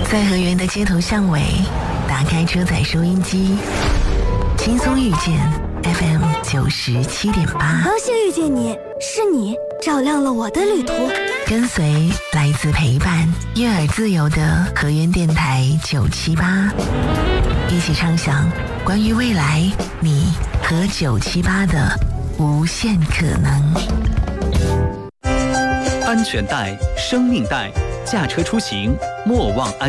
在河源的街头巷尾，打开车载收音机，轻松遇见 FM 97.8， 高兴遇见你，是你照亮了我的旅途。 跟随来自陪伴、悦耳自由的河源电台978，一起畅想关于未来你和978的无限可能。 安全带，生命带，驾车出行莫忘安全。